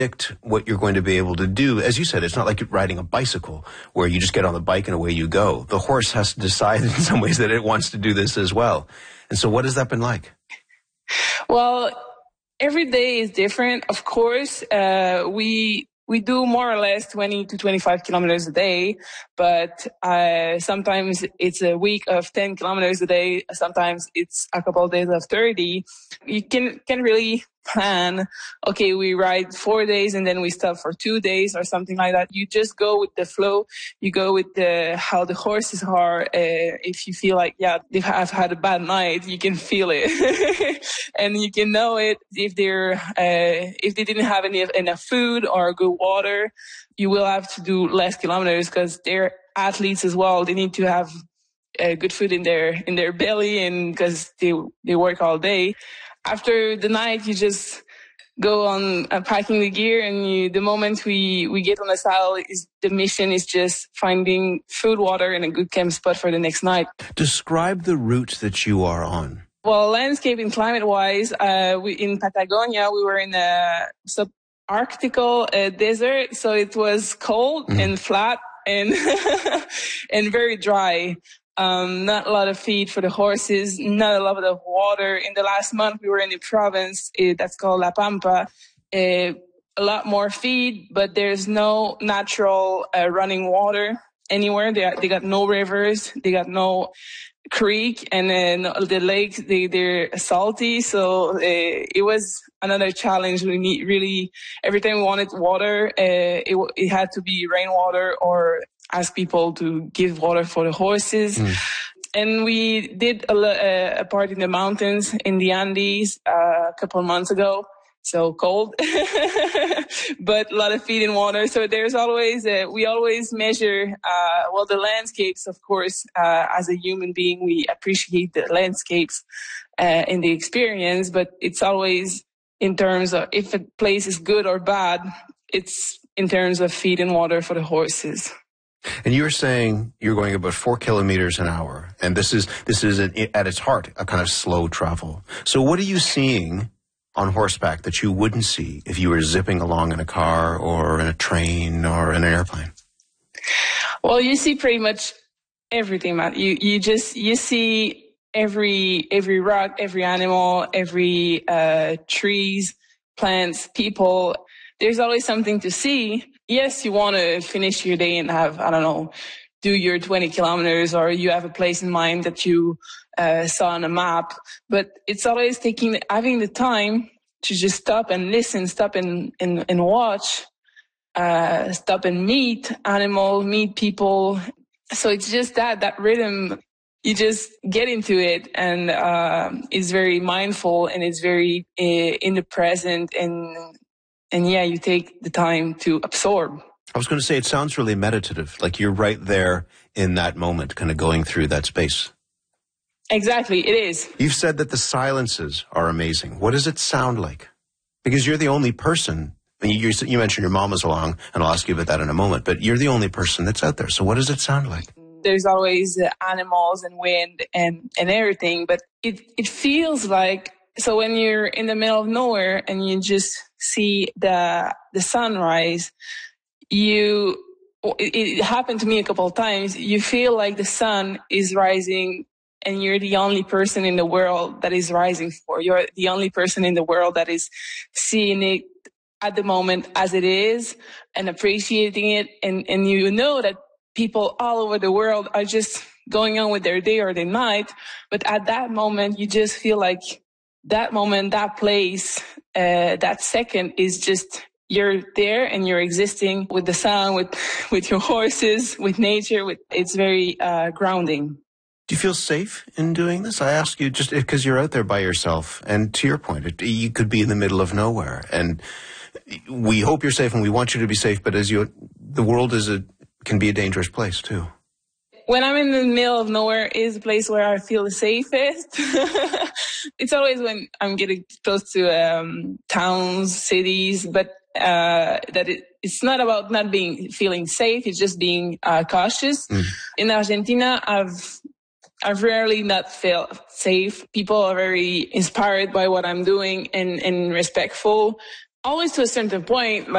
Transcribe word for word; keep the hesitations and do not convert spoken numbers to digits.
predict what you're going to be able to do. As you said, it's not like riding a bicycle where you just get on the bike and away you go. The horse has to decide in some ways that it wants to do this as well. And so what has that been like? Well, every day is different. Of course, uh, we we do more or less twenty to twenty-five kilometers a day, but uh, sometimes it's a week of ten kilometers a day. Sometimes it's a couple of days of thirty. You can can really plan, okay, we ride four days and then we stop for two days or something like that. You just go with the flow. You go with the how the horses are. Uh, if you feel like, yeah, they have had a bad night, you can feel it. And you can know it if they're, uh, if they didn't have any enough food or good water, you will have to do less kilometers because they're athletes as well. They need to have uh, good food in their, in their belly, and because they, they work all day. After the night, you just go on uh, packing the gear, and you, the moment we, we get on the saddle, is the mission is just finding food, water, and a good camp spot for the next night. Describe the route that you are on. Well, landscape and climate-wise, uh, we, in Patagonia, we were in a subarctical uh, desert, so it was cold mm. and flat and and very dry. Um, not a lot of feed for the horses, not a lot of water. In the last month, we were in the province uh, that's called La Pampa. Uh, a lot more feed, but there's no natural uh, running water anywhere. They, they got no rivers, they got no creek, and then the lakes, they, they're salty. So uh, it was another challenge. We need really, every time we wanted water, uh, it, it had to be rainwater or ask people to give water for the horses. Mm. And we did a, a part in the mountains in the Andes uh, a couple of months ago. So cold, but a lot of feed and water. So there's always, a, we always measure, uh, well, the landscapes, of course, uh, as a human being, we appreciate the landscapes uh, in the experience, but it's always in terms of if a place is good or bad, it's in terms of feed and water for the horses. And you were saying you're going about four kilometers an hour, and this is this is an, at its heart a kind of slow travel. So what are you seeing on horseback that you wouldn't see if you were zipping along in a car or in a train or in an airplane? Well, you see pretty much everything, Matt. You you just you see every every rock, every animal, every uh, trees, plants, people. There's always something to see. Yes, you want to finish your day and have, I don't know, do your twenty kilometers, or you have a place in mind that you uh, saw on a map. But it's always taking, having the time to just stop and listen, stop and, and, and watch, uh, stop and meet animals, meet people. So it's just that, that rhythm, you just get into it, and uh, it's very mindful, and it's very uh, in the present, and And yeah, you take the time to absorb. I was going to say, it sounds really meditative, like you're right there in that moment, kind of going through that space. Exactly, it is. You've said that the silences are amazing. What does it sound like? Because you're the only person, and you, you mentioned your mom was along, and I'll ask you about that in a moment, but you're the only person that's out there. So what does it sound like? There's always uh, animals and wind and, and everything, but it, it feels like, so when you're in the middle of nowhere and you just see the the sunrise, you it, it happened to me a couple of times. You feel like the sun is rising, and you're the only person in the world that is rising for. You're the only person in the world that is seeing it at the moment as it is and appreciating it. And and you know that people all over the world are just going on with their day or their night, but at that moment you just feel like that moment, that place, uh, that second is just, you're there and you're existing with the sun, with, with your horses, with nature. With, it's very, uh, grounding. Do you feel safe in doing this? I ask you just because you're out there by yourself, and to your point, it, you could be in the middle of nowhere, and we hope you're safe and we want you to be safe, but as you, the world is a, can be a dangerous place too. When I'm in the middle of nowhere is a place where I feel the safest. It's always when I'm getting close to um, towns, cities, but uh, that it, it's not about not being feeling safe. It's just being uh, cautious. Mm. In Argentina, I've I've rarely not felt safe. People are very inspired by what I'm doing and, and respectful, always to a certain point.